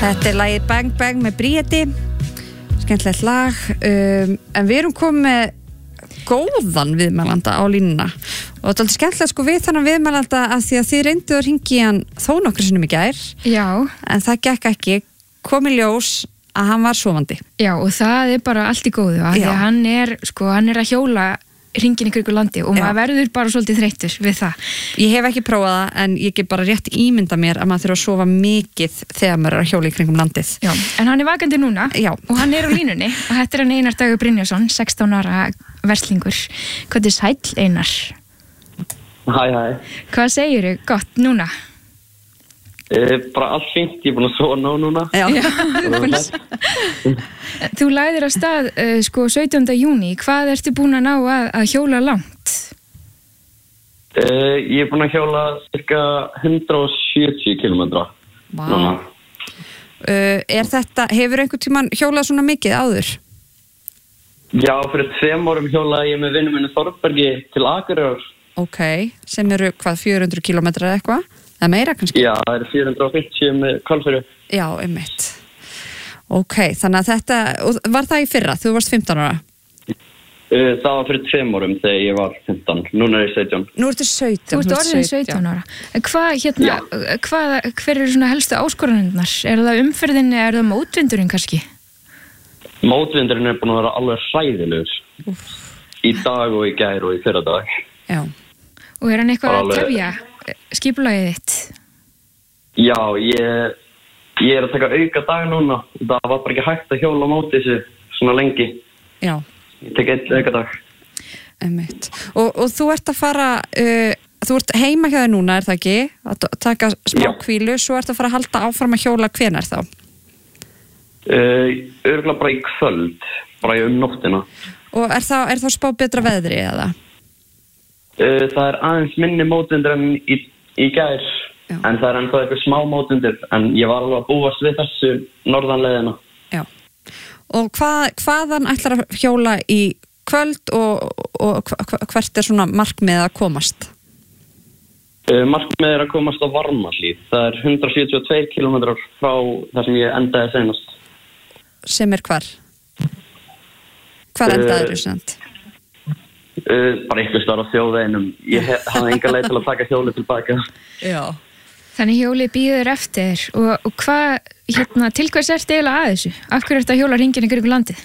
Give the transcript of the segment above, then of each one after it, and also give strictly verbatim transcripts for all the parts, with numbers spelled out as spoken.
Þetta er lagið Bang Bang með Bríeti, skemmtilegt lag, um, en við erum komið með góðan viðmælanda á línuna og þetta er alltaf skemmtilegt sko við þannig viðmælanda að því að þið reynduð að hringja í hann þó nokkru sinnum í gær. Já. En það gekk ekki, kom í ljós að hann var sofandi. Já, og það er bara allt í góðu að því að hann er, sko, hann er að hjóla hringinn í kringum landi og maður verður bara svolítið þreyttur við það. Ég hef ekki prófað það en ég get bara rétt ímynda mér að maður þurfa að sofa mikið þegar maður er að hjóla í kringum landið. Já, en hann er vakandi núna. Já. Og hann er á línunni og þetta er hann Einar Dagur Brynjarsson, sextán ára verslingur. Hvað er sæll, Einar? Hæ, hæ. Hvað segirðu gott núna? Eh, bara allt fínt, ég er búin að sofa ná núna. Já. Þú lagðir á stað uh, sko sautjánda júní, hvað ertu búin að ná að, að hjóla langt? Eh, ég er búin að hjóla cirka hundrað og sjötíu kílómetra. Vá. Wow. Uh, er þetta, hefur einhvern tímann hjólað svona mikið áður? Já, fyrir tveim árum hjólaði ég með vinnum minni Þorbergi til Akureyrar. Ok, sem eru hvað, fjögur hundruð kílómetrar eða eitthvað? Það meira kannski? Já, það eru fjögur hundruð og fimmtíu með Hvalfirði. Já, einmitt. Ok, þannig að þetta, var það í fyrra? Þú varst fimmtán ára? Uh, það var fyrir tveim árum þegar ég var fimmtán. Núna er ég sautján. Nú ertu sautján. Þú ert orðin sautján ára. Hvað, hérna, hvað, hver eru svona helstu áskoranirnar? Er það umferðinni, er það mótvindurinn kannski? Mótvindurinn er búin að vera alveg hræðilegur. Úff. Í dag og í gær og í fyrra dag. Já. Og er hann eitthvað að tefja skipulagið þitt? Já, ég, ég er að taka auka dag núna. Það var bara ekki hægt að hjóla á móti þessu svona lengi. Já. Ég tek einn auka dag. Einmitt. Og, og þú ert að fara, uh, þú ert heima hjá þér núna, er það ekki? Að taka smá hvílu, svo ert að fara að halda áfram að hjóla hvenær þá? Uh, Örugglega bara í kvöld, bara um nóttina. Og er þá, er þá spá betra veðri eða? Uh, það er aðeins minni mótvindur en í, í gær. Já. En það er ennþá eitthvað smá mótvindur, en ég var alveg að búast við þessu norðanleiðina. Já. Og hvað, hvaðan ætlar að hjóla í kvöld og, og hvert er svona markmið að komast? Uh, markmið er að komast á Varmahlíð. Það er hundrað sjötíu og tveir kílómetrar frá þar sem ég endaði seinast. Sem er hvar? Hvar endaði þú sent? Uh, bara eitthvað starf á þjóðveginum. Ég hafði enga leið til að taka hjólið tilbaka. Já. Þannig hjólið býður eftir og, og hvað, hérna, til hvers ertu eiginlega að þessu? Af hverju ertu að hjóla hringinn í kringum landið?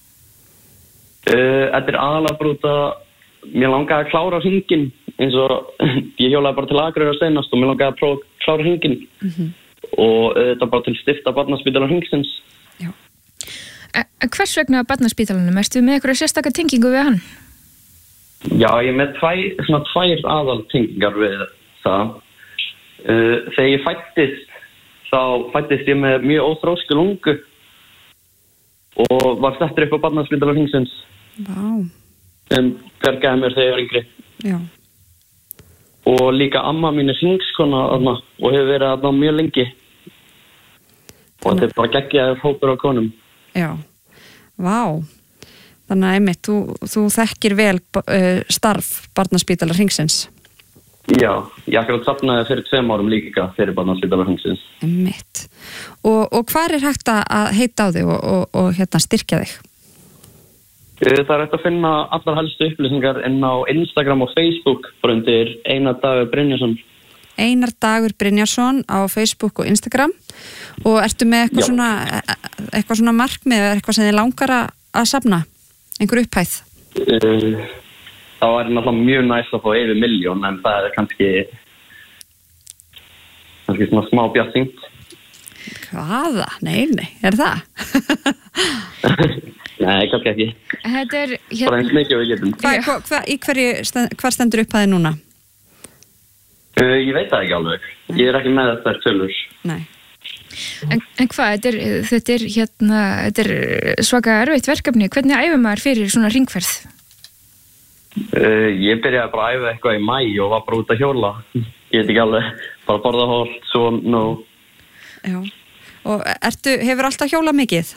Uh, þetta er aðalega bara út að mér langaði að klára hringinn eins og ég hjólaði bara til Akureyrar seinast og mér langaði að prófa að klára hringinn. Mm-hmm. Og þetta uh, bara til stifta barnaspítalar hringsins. Já. En hvers vegna barnaspítalanum? Ertu með eitthvað sérstaka tengingu við hann? Já, ég er með tvæ, svona tvær aðaltengingar við það. Uh, þegar ég fættist, þá fættist ég með mjög óþrósku lungu og var settur upp á barnaspítalar hringsins. Vá. Wow. Um, bjargaði mér þegar ég var yngri. Já. Og líka amma mín er hringskona þarna og hefur verið þarna mjög lengi. Og þetta er bara geggjaður hópur á konum. Já. Vá. Þannig að einmitt, þú, þú þekkir vel uh, starf barnaspítalar hringsins. Já, ég akkurat safnaði fyrir tveim árum líka fyrir barnaspítalar hringsins. Einmitt. Og, og hvað er hægt að heita á þig og, og, og hérna styrkja þig? Það er hægt að finna allar helstu upplýsingar inn á Instagram og Facebook bara undir Einar Dagur Brynjarsson. Einar Dagur Brynjarsson á Facebook og Instagram. Og ertu með eitthvað, svona, eitthvað svona markmið eða eitthvað sem þið langar að safna? Einhver upphæð? Uh, það var náttúrulega mjög næst að fá yfir milljón en það er kannski kannski svona smá bjartsýnt. Hvaða? Nei, nei, er það? Nei, kannski ekki. Þetta er hérna... Bara eins mikið og við getum. Hva, hva, hva, í hverju, stend, hvar stendur upphæði núna? Uh, ég veit það ekki alveg. Nei. Ég er ekki með þetta tölur. Nei. En, en hvað, þetta er, þetta er hérna, þetta er svaka erfitt verkefni. Hvernig æfum maður fyrir svona hringferð? Uh, ég byrjaði bara að æfa eitthvað í mæ og var bara út að hjóla. Ég veit ekki alveg, bara borða hólt, svo nú. Já, og ertu, hefur alltaf hjólað mikið?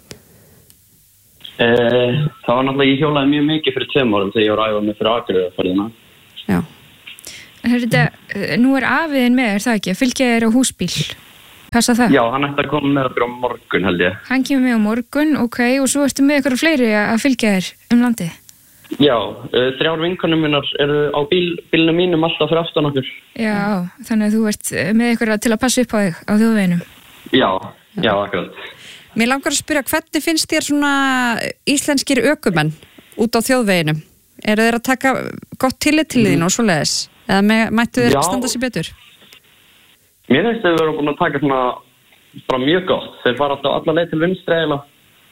Uh, það var náttúrulega, ég hjólaði mjög mikið fyrir tveim árum þegar ég var að æfa mig fyrir Akureyrar. Já. Þetta, nú er afiðin með, er það ekki? Fylgja þér á húsbíl? Passa það? Já, hann ætti að koma með okkur á morgun held ég. Hann kemur með á morgun, ok, og svo ertu með ykkur fleiri að fylgja þér um landið? Já, uh, þrjár vinkonum minnar eru á bíl, bílnum mínum alltaf fyrir aftan okkur. Já, þannig að þú ert með ykkur til að passa upp á þig á þjóðveginum. Já, já, akkurat. Mér langar að spyrja, hvernig finnst þér svona íslenskir ökumenn út á þjóðveginum? Eru þeir að taka gott tillit til þín og svoleiðis? Eða með, mættu þeir standa sér betur? Mér finnst þeir vera búin að taka svona bara mjög gott. Þeir fara alltaf alla leið til vinstri eiginlega.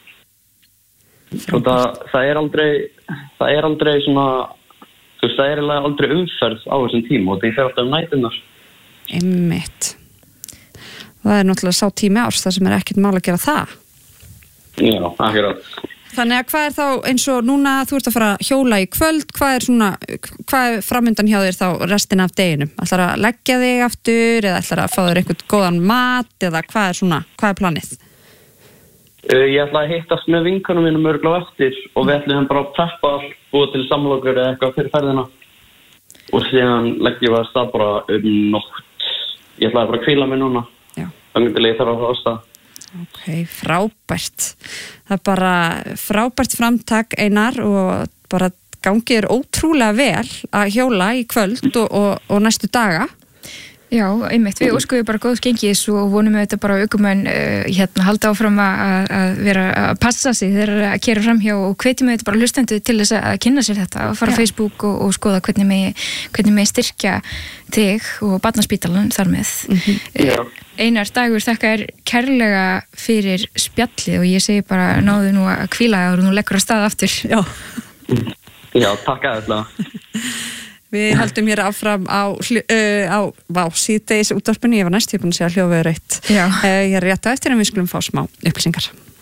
Og það, það er aldrei, það er aldrei svona, þú veist, það er aldrei umferð á þessum tíma og það fer alltaf um nætunar. Einmitt. Og það er náttúrulega sá tími árs þar sem er ekkert mál að gera það. Já, akkurat. Þannig að hvað er þá eins og núna þú ert að fara að hjóla í kvöld, hvað er svona, hvað er framundan hjá þér þá restin af deginum? Ætlar að leggja þig aftur eða ætlar að fá þér eitthvað góðan mat eða hvað er svona, hvað er planið? Uh, ég ætla að hittast með vinkonum mínum örgulega eftir og við ætlum bara að preppa allt, búið til samlokur eða eitthvað fyrir ferðina og síðan leggjum við að stað bara um nótt. Ég ætla bara að hvíla mig núna. Já. Þannig að ég þarf að fá stað. Ok, frábært. Það er bara frábært framtak Einar og bara gangið er ótrúlega vel að hjóla í kvöld og, og, og næstu daga. Já, einmitt, við óskuðum bara góðs gengis og vonum við þetta bara aukumenn uh, hérna, halda áfram að, að vera að passa sig þegar að keyra framhjá og hvetjum við þetta bara hlustendur til þess að kynna sér þetta og fara á Facebook og, og skoða hvernig með, hvernig með styrkja þig og Barnaspítalann þar með. Mm-hmm. uh, Einar Dagur, þakka er kærlega fyrir spjallið og ég segi bara náðu nú að hvíla og nú leggur að stað aftur. Já, Já takk að þetta. Við haldum hér áfram á, uh, á vá, síðdegis útvarpinu, ég var næst, ég er búin að segja hljófið rautt. Já. Uh, ég er rétt á eftir en við skulum fá smá upplýsingar.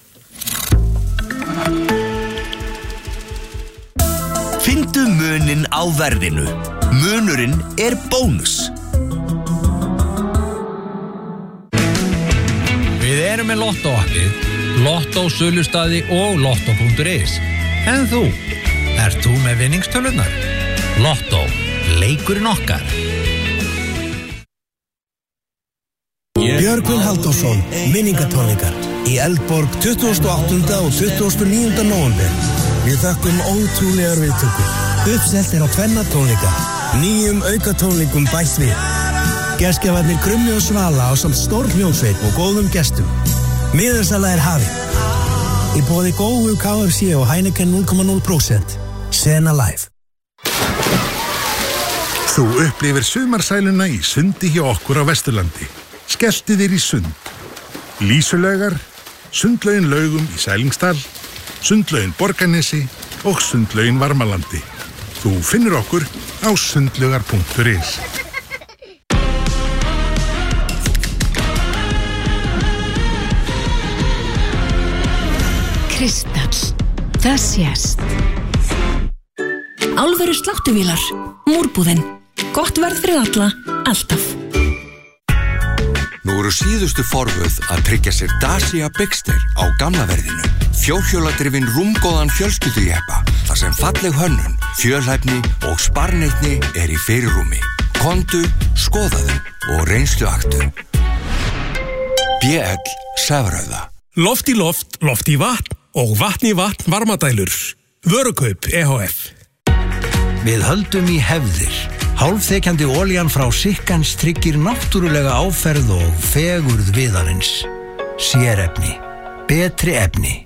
Finndu muninn á verðinu. Munurinn er bónus. Við erum með Lotto-appið, Lotto sölustaði og lotto punktur is. En þú, ert þú með vinningstölunar? Lotto, leikurinn okkar. Björgvin Halldórsson, minningatónleikar í Eldborg tuttugasta og áttunda og tuttugasta og níunda nóvember. Við þakkum ótrúlegar viðtökur. Uppselt er á tvenna tónleika, nýjum aukatónleikum bætt við. Gestgjafarnir Krummi og Svala á samt stór hljómsveit og góðum gestum. Miðasala er hafin. Í boði góðu K F C og Heineken núll komma núll prósent. Sena Live. Þú upplifir sumarsæluna í sundi hjá okkur á Vesturlandi. Skelltu þér í sund. Lýsulaugar, sundlaugin Laugum í Sælingsdal, sundlaugin Borgarnesi og sundlaugin Varmalandi. Þú finnur okkur á sundlaugar punktur is. Kristall. Það sést. Álveru sláttuvílar. Múrbúðin. Gott verð fyrir alla, alltaf. Nú eru síðustu forvöð að tryggja sér Dacia Bigster á gamla verðinu. Fjórhjóladrifin rúmgóðan fjölskyldujeppa, þar sem falleg hönnun, fjölhæfni og sparneytni er í fyrirrúmi. Komdu, skoðaðu og reynsluaktu. B L Sefrauða. Loft í loft, loft í vatn og vatn í vatn varmadælur. Vörukaup E H F. Við höldum í hefðir. Hálfþekjandi olían frá Sikkans tryggir náttúrulega áferð og fegurð viðarins. Sérefni. Betri efni.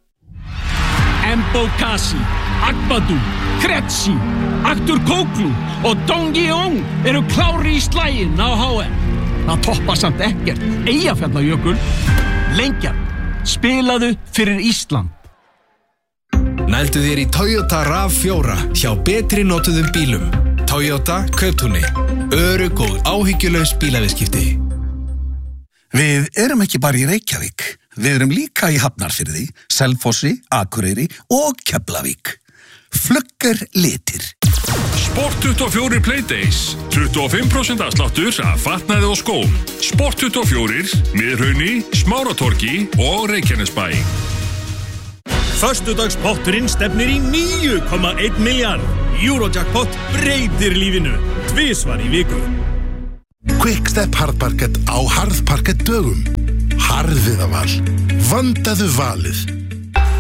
Mbokasi, Agbadou, Kretsi, Aktur Kóklu og Dong Yeong eru klári í slaginn á H M. Það toppa samt ekkert. Eyjafjallajökull. Lengjan. Spilaðu fyrir Ísland. Nældu þér í Toyota RAV fjóra hjá betri notuðum bílum. Toyota Kauptúni. Örugg og áhyggjulaus bílaviðskipti. Við erum ekki bara í Reykjavík. Við erum líka í Hafnarfirði, Selfossi, Akureyri og Keflavík. Flugger litir. Sport tuttugu og fjórir Playdays. tuttugu og fimm prósent afsláttur af fatnaði og skóm. Sport tuttugu og fjórir, Miðhrauni, Smáratorgi og Reykjanesbæ. Föstudagspotturinn stefnir í níu komma einn milljarð. Eurojackpot breytir lífinu. Tvisvar í viku. Quickstep Hardparkett á Harðparkett dögum. Harðiða val. Vandaðu valið.